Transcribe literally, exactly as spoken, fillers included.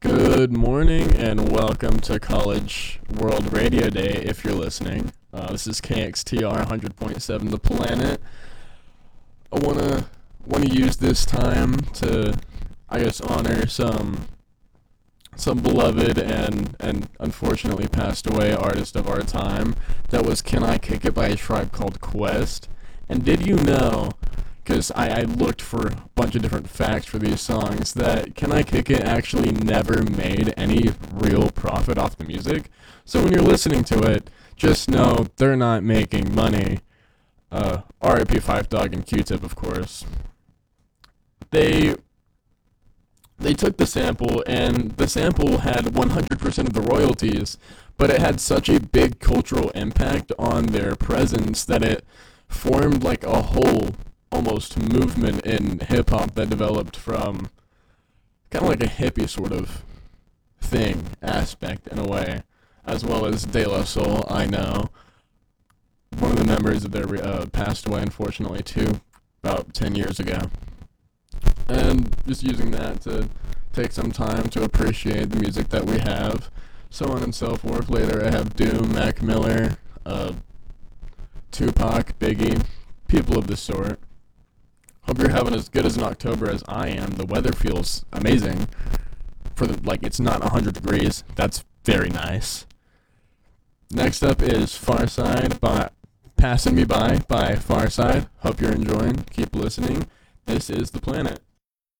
Good morning and welcome to College World Radio Day if you're listening. Uh, this is K X T R one hundred point seven The Planet. I want to want to use this time to, I guess, honor some some beloved and, and unfortunately passed away artist of our time. That was Can I Kick It by a Tribe Called Quest. And did you know, because I, I looked for a bunch of different facts for these songs, that Can I Kick It actually never made any real profit off the music. So when you're listening to it, just know they're not making money. Uh, R I P Five Dog and Q-Tip, of course. They they took the sample, and the sample had one hundred percent of the royalties, but it had such a big cultural impact on their presence that it formed like a whole almost movement in hip-hop that developed from kind of like a hippie sort of thing, aspect in a way, as well as De La Soul. I know one of the members of their uh, passed away, unfortunately, too, about ten years ago. And just using that to take some time to appreciate the music that we have, so on and so forth. Later I have Doom, Mac Miller, uh, Tupac, Biggie, people of the sort. Hope you're having as good as an October as I am. The weather feels amazing. For the, like, it's not one hundred degrees. That's very nice. Next up is Farside by Passing Me By by Farside. Hope you're enjoying. Keep listening. This is The Planet.